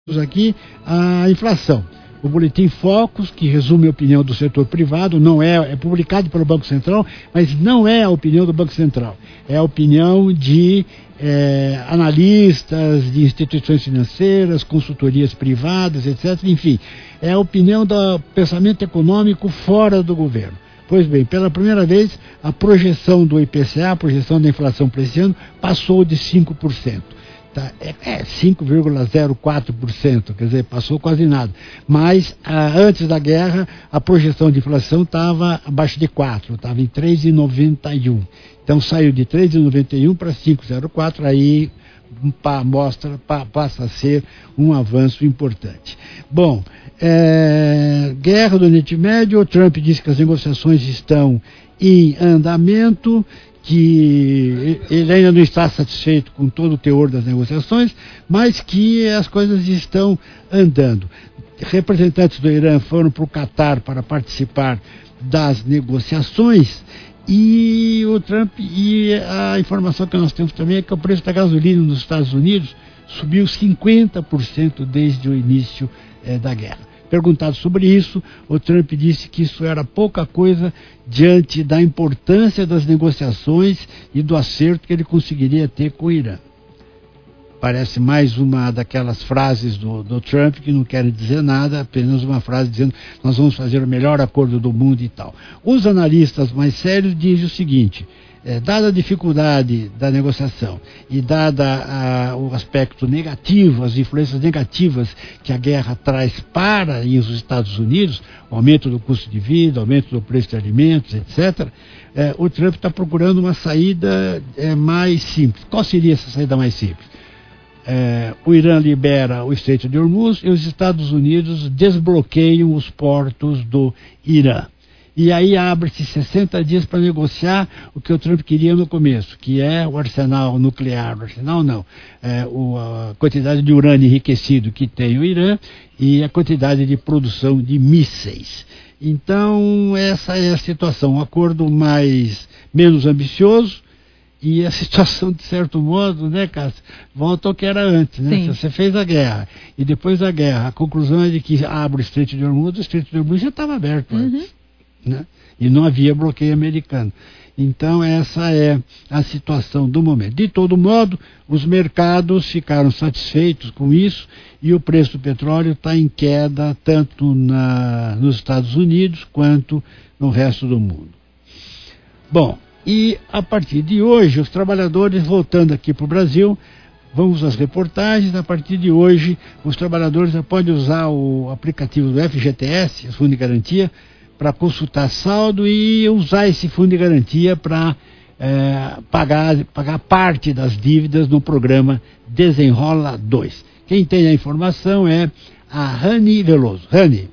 Aqui a inflação. O boletim Focus, que resume a opinião do setor privado, não é publicado pelo Banco Central, mas não é a opinião do Banco Central. É a opinião de analistas, de instituições financeiras, consultorias privadas, etc. Enfim, é a opinião do pensamento econômico fora do governo. Pois bem, pela primeira vez, a projeção do IPCA, a projeção da inflação para esse ano, passou de 5%. Tá, 5,04%, quer dizer, passou quase nada. Mas, antes da guerra, a projeção de inflação estava abaixo de 4%, estava em 3,91%. Então, saiu de 3,91% para 5,04%, aí passa a ser um avanço importante. Bom, guerra do Oriente Médio, o Trump disse que as negociações estão em andamento, que ele ainda não está satisfeito com todo o teor das negociações, mas que as coisas estão andando. Representantes do Irã foram para o Catar para participar das negociações e o Trump, e a informação que nós temos também é que o preço da gasolina nos Estados Unidos subiu 50% desde o início da guerra. Perguntado sobre isso, o Trump disse que isso era pouca coisa diante da importância das negociações e do acerto que ele conseguiria ter com o Irã. Parece mais uma daquelas frases do Trump que não querem dizer nada, apenas uma frase dizendo nós vamos fazer o melhor acordo do mundo e tal. Os analistas mais sérios dizem o seguinte: dada a dificuldade da negociação e dada o aspecto negativo, as influências negativas que a guerra traz para os Estados Unidos, o aumento do custo de vida, aumento do preço de alimentos, etc., o Trump está procurando uma saída mais simples. Qual seria essa saída mais simples? O Irã libera o Estreito de Hormuz e os Estados Unidos desbloqueiam os portos do Irã. E aí abre-se 60 dias para negociar o que o Trump queria no começo, que é o arsenal nuclear. O arsenal não, a quantidade de urânio enriquecido que tem o Irã e a quantidade de produção de mísseis. Então, essa é a situação, um acordo menos ambicioso e a situação, de certo modo, né, Cássio, volta ao que era antes, né? Se você fez a guerra e depois da guerra, a conclusão é de que abre o Estreito de Hormuz, o Estreito de Hormuz já estava aberto antes. Né? E não havia bloqueio americano. Então essa é a situação do momento. De todo modo, os mercados ficaram satisfeitos com isso e o preço do petróleo está em queda tanto nos Estados Unidos quanto no resto do mundo. Bom, e a partir de hoje, os trabalhadores, voltando aqui para o Brasil, vamos às reportagens. A partir de hoje, os trabalhadores podem usar o aplicativo do FGTS, o Fundo de Garantia, para consultar saldo e usar esse fundo de garantia para pagar parte das dívidas no programa Desenrola 2. Quem tem a informação é a Rani Veloso. Rani.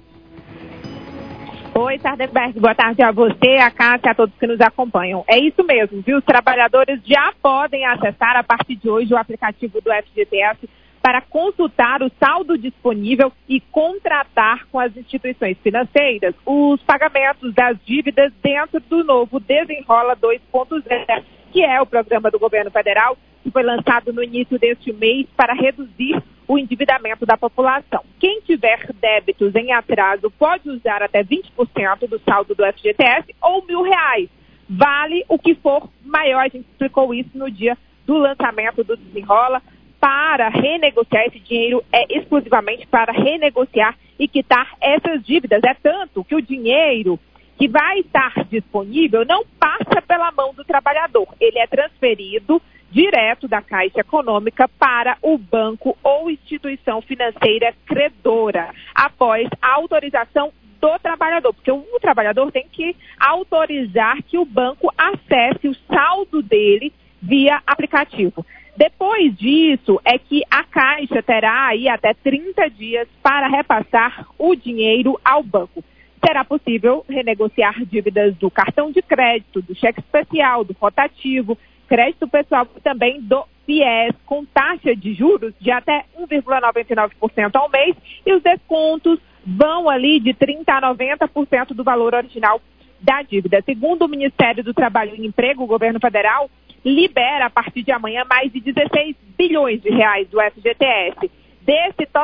Oi, Sardenberg, boa tarde a você, a Cássia, a todos que nos acompanham. É isso mesmo, viu? Os trabalhadores já podem acessar a partir de hoje o aplicativo do FGTS para consultar o saldo disponível e contratar com as instituições financeiras os pagamentos das dívidas dentro do novo Desenrola 2.0, que é o programa do governo federal que foi lançado no início deste mês para reduzir o endividamento da população. Quem tiver débitos em atraso pode usar até 20% do saldo do FGTS ou R$1.000. Vale o que for maior, a gente explicou isso no dia do lançamento do Desenrola. Para renegociar esse dinheiro é exclusivamente para renegociar e quitar essas dívidas. É tanto que o dinheiro que vai estar disponível não passa pela mão do trabalhador. Ele é transferido direto da Caixa Econômica para o banco ou instituição financeira credora, após a autorização do trabalhador, porque o trabalhador tem que autorizar que o banco acesse o saldo dele via aplicativo. Depois disso, é que a Caixa terá aí até 30 dias para repassar o dinheiro ao banco. Será possível renegociar dívidas do cartão de crédito, do cheque especial, do rotativo, crédito pessoal e também do FIES, com taxa de juros de até 1,99% ao mês, e os descontos vão ali de 30% a 90% do valor original da dívida. Segundo o Ministério do Trabalho e Emprego, o governo federal libera a partir de amanhã mais de 16 bilhões de reais do FGTS. Desse